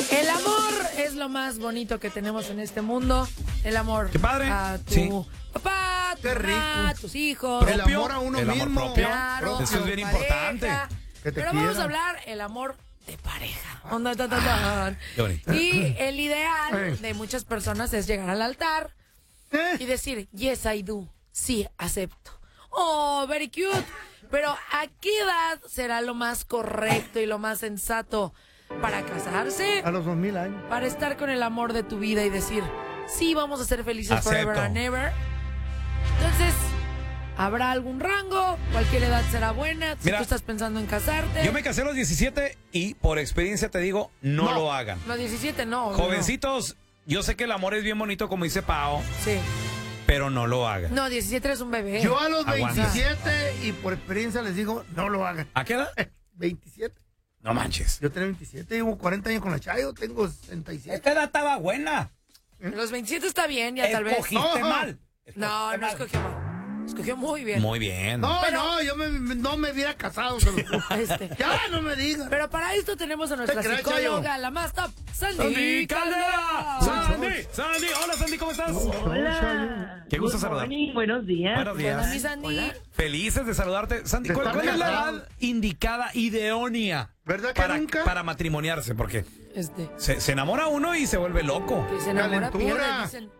El amor es lo más bonito que tenemos en este mundo. El amor. ¡Qué padre! A tu papá, a tu mamá, a tus hijos. El amor a uno el amor mismo. propio. Claro, Eso es bien pareja. importante. Que te Pero vamos quieran. a hablar el amor de pareja. Qué bonito. Y el ideal de muchas personas es llegar al altar y decir, yes, I do. Sí, acepto. Oh, very cute. Pero ¿a qué edad será lo más correcto y lo más sensato para casarse? A los 2000 años. Para estar con el amor de tu vida y decir, sí, vamos a ser felices Acepto. forever and ever. Entonces, ¿habrá algún rango? ¿Cualquier edad será buena? Si Mira, tú estás pensando en casarte. Yo me casé a los 17 y por experiencia te digo, no lo hagan. Los 17 no. Jovencitos, yo sé que el amor es bien bonito como dice Pao, No. Sí. pero no lo hagan. No, 17 eres un bebé. Yo a los Aguanta. 27 y por experiencia les digo, no lo hagan. ¿A qué edad? 27. No manches. Yo tengo 27, llevo 40 años con la Chayo, tengo 67. Esta edad estaba buena. Los 27 está bien, ya tal vez. Escogiste mal. No, no escogió mal. Escogió muy bien. Muy bien. No, Pero- no, yo no me hubiera casado. Se lo juro. Ya, no me digan. Pero para esto tenemos a nuestra Te creas, psicóloga, la más top, Sandy Caldera. Sandy, hola Sandy, ¿cómo estás? Hola. Qué gusto Good saludar. morning, buenos días. Buenos Hola, días. mi Sandy. Felices de saludarte. Sandy, De ¿cuál estar es la casado. edad indicada, idónea ¿Verdad que nunca? para matrimoniarse? Porque Este, se enamora uno y se vuelve loco. que se enamora, Calentura. pierde, dicen.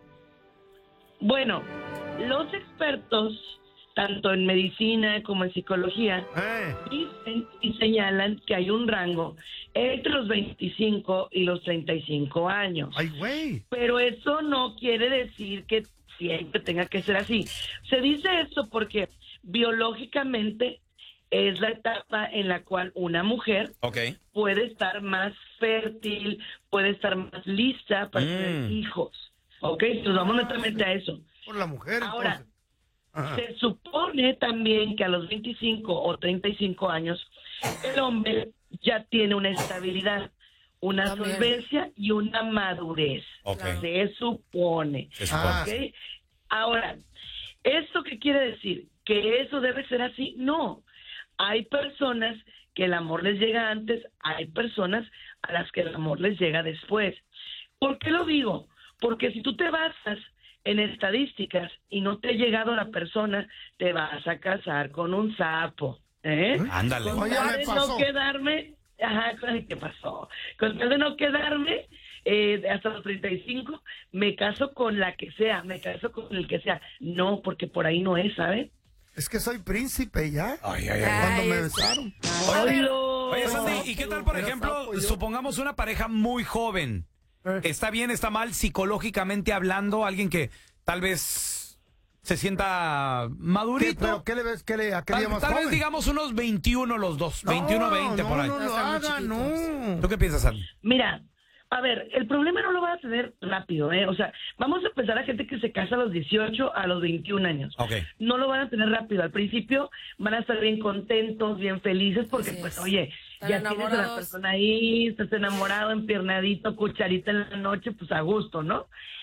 Bueno, los expertos, tanto en medicina como en psicología, dicen y señalan que hay un rango entre los 25 y los 35 años. Ay, güey. Pero eso no quiere decir que siempre tenga que ser así. Se dice esto porque biológicamente es la etapa en la cual una mujer Ok. puede estar más fértil, puede estar más lista para tener hijos. ¿Ok? Nos vamos netamente a eso. Por la mujer, Ahora, entonces. Ajá. se supone también que a los 25 o 35 años el hombre ya tiene una estabilidad, una También. solvencia y una madurez. Ok. Se supone. Se supone. Ah. ¿Ok? Ahora, ¿esto qué quiere decir? ¿Que eso debe ser así? No. Hay personas que el amor les llega antes, hay personas a las que el amor les llega después. ¿Por qué lo digo? Porque si tú te basas en estadísticas y no te ha llegado la persona, te vas a casar con un sapo. ¿Eh? Ándale. Con Oye, tal me de pasó. no quedarme, ajá, ¿qué pasó? Con tal de no quedarme hasta los 35, me caso con la que sea, me caso con el que sea. No, porque por ahí no es, ¿sabes? Es que soy príncipe ya. Ay, ay, ay. Cuando Ay, me es- besaron. Oye, Sandy, ¿y qué tal, por Era ejemplo, sapo yo. supongamos una pareja muy joven? ¿Está bien, está mal, psicológicamente hablando? Alguien que tal vez se sienta ¿Qué, madurito. pero qué le ves? ¿A qué le Tal, llamas tal vez joven? digamos unos 21 los dos, 21, 20 por ahí. No lo hagan, no. ¿Tú qué piensas, Sandy? Mira, a ver, el problema no lo van a tener rápido, ¿eh? O sea, vamos a empezar a gente que se casa a los 18, a los 21 años. Ok. No lo van a tener rápido. Al principio van a estar bien contentos, bien felices, porque Así pues, es. oye, Están ya tienes a la enamorados. persona ahí, estás enamorado, empiernadito, cucharita en la noche, pues a gusto, ¿no?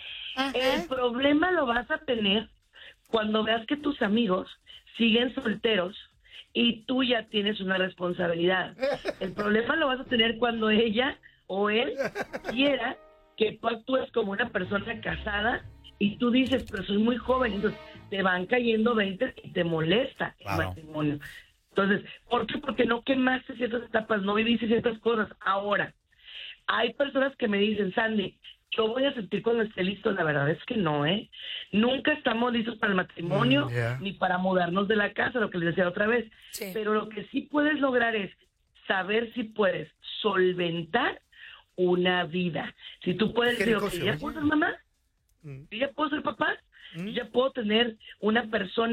El problema lo vas a tener cuando veas que tus amigos siguen solteros y tú ya tienes una responsabilidad. El problema lo vas a tener cuando ella o él quiera que tú actúes como una persona casada y tú dices, pero soy muy joven, entonces te van cayendo 20 y te molesta el Claro. matrimonio. Entonces, ¿por qué? Porque no quemaste ciertas etapas, no viviste ciertas cosas. Ahora, hay personas que me dicen, Sandy, yo voy a sentir cuando esté listo. La verdad es que no, ¿eh? Nunca estamos listos para el matrimonio, Yeah. ni para mudarnos de la casa, lo que les decía otra vez. Sí. Pero lo que sí puedes lograr es saber si puedes solventar una vida. Si tú puedes Qué decir, rico ok, se ya oye. puedo ser mamá, ya puedo ser papá, ya puedo tener una persona